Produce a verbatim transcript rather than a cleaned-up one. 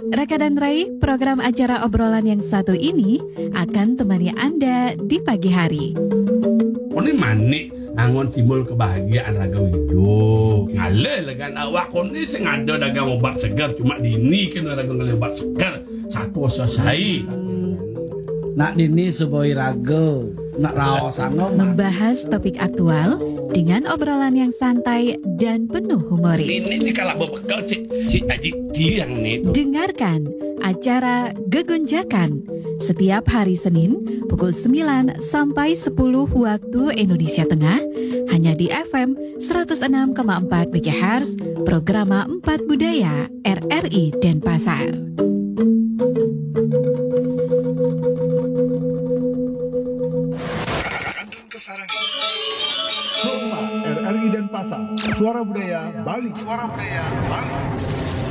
Raka dan Rai, program acara obrolan yang satu ini akan temani Anda di pagi hari. Kone manik angon simbol kebahagiaan raga wijo. Ngale legan awak kone sing ada dagang obat segar cuma dini kan raga ngale obat segar satu selesai. Nak dini suboi raga, nak raos ano Membahas topik aktual dengan obrolan yang santai dan penuh humoris. Ini nih kalau berbekal si si Aji Tiang nih. Dengarkan acara Gegonjakan setiap hari Senin pukul sembilan sampai sepuluh waktu Indonesia Tengah hanya di F M seratus enam koma empat MHz Programa empat Budaya R R I Denpasar. R R I Denpasar, Suara Budaya Bali. Suara Budaya Bali.